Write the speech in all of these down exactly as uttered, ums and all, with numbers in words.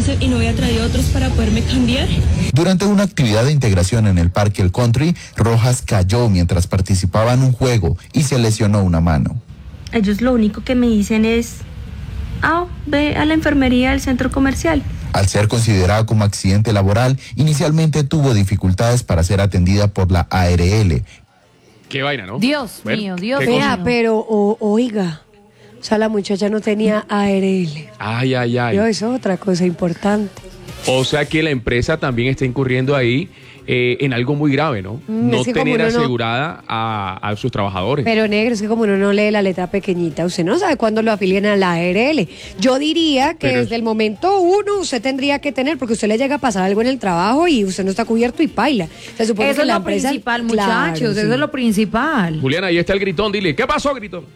gimnasio y no había traído otros para poderme cambiar. Durante una actividad de integración en el Parque El Country, Rojas cayó mientras participaba en un juego y se lesionó una mano. Ellos lo único que me dicen es, ah, ve a la enfermería del centro comercial. Al ser considerada como accidente laboral, inicialmente tuvo dificultades para ser atendida por la A R L. Qué vaina, ¿no? Dios Bueno, mío, Dios qué mío. cosa. Vea, pero o, oiga, o sea, la muchacha no tenía A R L. Ay, ay, ay. Yo, eso es otra cosa importante. O sea que la empresa también está incurriendo ahí eh, en algo muy grave, ¿no? Mm, no es que como tener uno no- asegurada a, a sus trabajadores. Pero negro, es que como uno no lee la letra pequeñita, usted no sabe cuándo lo afilian a la A R L. Yo diría que Pero- desde el momento uno usted tendría que tener, porque usted le llega a pasar algo en el trabajo y usted no está cubierto y paila. Se supone Eso que es la lo empresa- principal, Claro, muchachos, sí. eso es lo principal. Juliana, ahí está el gritón, dile, ¿qué pasó, gritón?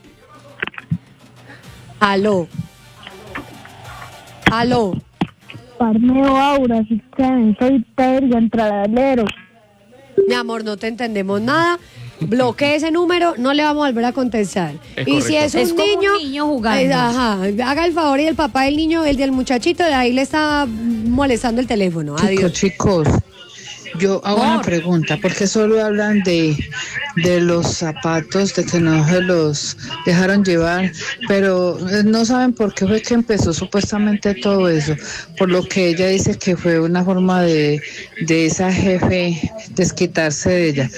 Aló. Aló. Parmeo Aura, sistema, soy Pedro Entralero. Mi amor, no te entendemos nada. Bloquee ese número, no le vamos a volver a contestar. Es y si correcto. es un Es como un niño, niño jugando. ay, ajá, haga el favor y el papá del niño, el del muchachito, de ahí le está molestando el teléfono. Chicos, Adiós. chicos, yo hago una Amor. pregunta, ¿por qué solo hablan de, de los zapatos, de que no se los dejaron llevar, pero eh, no saben por qué fue que empezó supuestamente todo eso? Por lo que ella dice que fue una forma de, de esa jefe desquitarse de ella.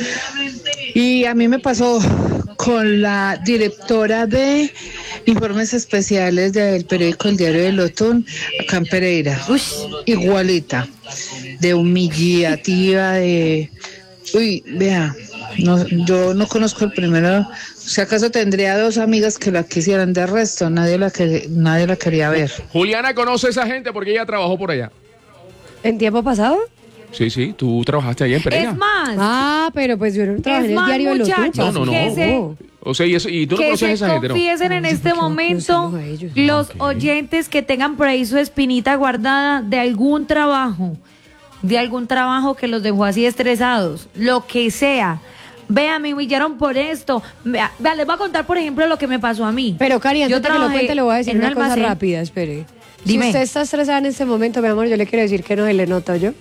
Y a mí me pasó con la directora de informes especiales del periódico El Diario de Lotún, acá en Pereira. Igualita, de humillativa, de... Uy, vea, no, yo no conozco el primero. Si acaso tendría dos amigas que la quisieran, de resto nadie la, que, nadie la quería ver. Juliana conoce a esa gente porque ella trabajó por allá. ¿En tiempo pasado? Sí, sí, tú trabajaste allá en Pereira. Es más, Ah, pero pues yo no trabajé Es en el más, diario de los muchachos, No, no, no. que se- O sea, y, eso, y tú no que conoces a se esa gente, ¿no? confiesen en No, yo este porque momento conozco a ellos. los Ok. oyentes que tengan por ahí su espinita guardada de algún trabajo, de algún trabajo que los dejó así estresados, lo que sea. Vea, me humillaron por esto. Vea, vea, les voy a contar, por ejemplo, lo que me pasó a mí. Pero, Cari, antes Yo de que lo trabajé cuente, le voy a decir en un una cosa almacén. rápida, espere. Dime. Si usted está estresada en este momento, mi amor, yo le quiero decir que no se le nota, ¿yo?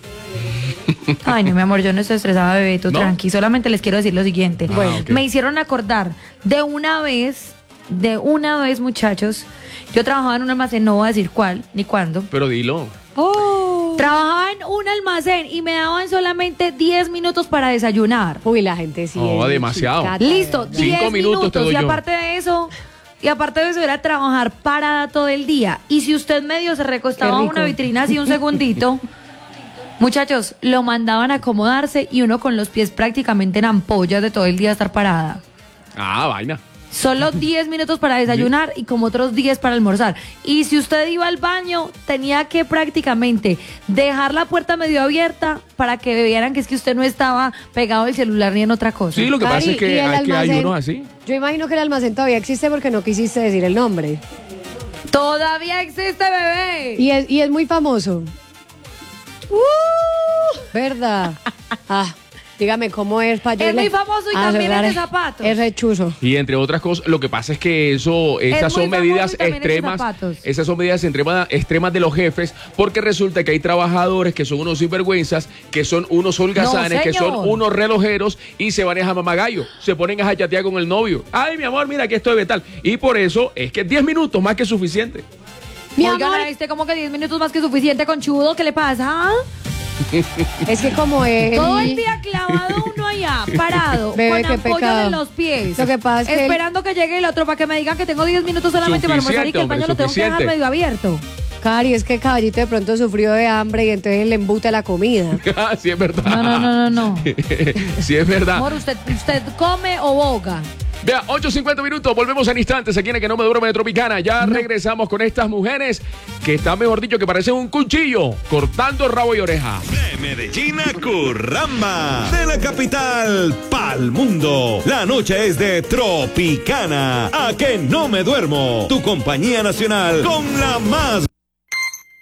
Ay, no, mi amor, yo no estoy estresada, bebé, tú ¿No? tranqui. Solamente les quiero decir lo siguiente. Bueno. ok. Me hicieron acordar de una vez, de una vez, muchachos. Yo trabajaba en un almacén, no voy a decir cuál ni cuándo. Pero dilo. ¡Oh! Trabajaba en un almacén y me daban solamente diez minutos para desayunar. Uy, la gente sí. Oh, es demasiado. chicata, Listo, de verdad. Cinco diez minutos minutos. te doy Y yo. aparte de eso, y aparte de eso era trabajar parada todo el día. Y si usted medio se recostaba Qué a rico. una vitrina así un segundito, muchachos, lo mandaban a acomodarse y uno con los pies prácticamente en ampollas de todo el día estar parada. Ah, vaina. Solo diez minutos para desayunar y como otros diez para almorzar. Y si usted iba al baño, tenía que prácticamente dejar la puerta medio abierta para que vieran que es que usted no estaba pegado al celular ni en otra cosa. Sí, lo que Cari, pasa es ¿y que, el hay, que hay almacén? unos así. Yo imagino que el almacén todavía existe porque no quisiste decir el nombre. Todavía existe, bebé. Y es, y es muy famoso. ¿Verdad? Ah, dígame cómo es para Es muy famoso y también es de zapatos. Es rechuzo. Y entre otras cosas, lo que pasa es que eso, estas muy son famoso medidas y también es de extremas, zapatos. esas son medidas extremas, extremas de los jefes, porque resulta que hay trabajadores que son unos sinvergüenzas, que son unos holgazanes, No, que son señor. unos relojeros y se van a mamagallo, se ponen a chatear con el novio. Ay, mi amor, mira, aquí estoy de tal. Y por eso es que diez minutos más que suficiente. Mi Oiga, amor, ¿este como que diez minutos más que suficiente, conchudo? ¿Qué le pasa? es que como es... Todo el día clavado uno allá, parado, Bebé, con qué ampollas pecado. en los pies. Lo que pasa es que él- esperando que llegue el otro para que me digan que tengo diez minutos solamente para almorzar y que el Suficiente, baño lo tengo que dejar hombre, medio abierto. Cari, es que Caballito de pronto sufrió de hambre y entonces le embute la comida. Ah, sí, es verdad. No, no, no, no, no. Sí, es verdad. Amor, usted, usted come o boga. Vea, ocho cincuenta minutos, volvemos en instantes aquí en el Que No Me Duerme de Tropicana. Ya regresamos con estas mujeres que están, mejor dicho, que parecen un cuchillo cortando rabo y oreja. De Medellín a Curramba, de la capital pa'l mundo. La noche es de Tropicana. A Que No Me Duermo, tu compañía nacional con la más